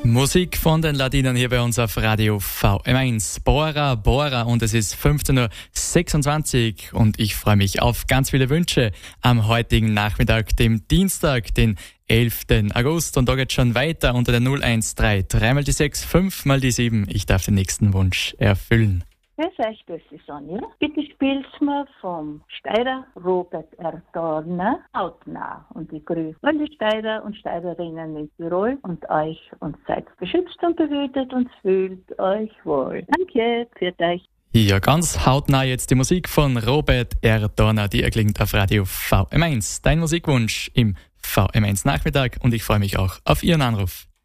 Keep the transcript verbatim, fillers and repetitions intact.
Musik von den Ladinern hier bei uns auf Radio V M eins. Bora, Bora und es ist fünfzehn Uhr sechsundzwanzig und ich freue mich auf ganz viele Wünsche am heutigen Nachmittag, dem Dienstag, den elften August. Und da geht's schon weiter unter der null eins drei, drei mal die sechs, fünf mal die sieben. Ich darf den nächsten Wunsch erfüllen. Grüß euch, das ist Sonja. Bitte spielt's mir vom Steirer Robert Erdorner Hautnah. Und ich grüße alle Steirer und Steirerinnen in Tirol und euch und seid beschützt und behütet und fühlt euch wohl. Danke, pfiat euch. Ja, ganz hautnah jetzt die Musik von Robert Erdorner, die erklingt auf Radio V M eins. Dein Musikwunsch im V M eins Nachmittag und ich freue mich auch auf Ihren Anruf.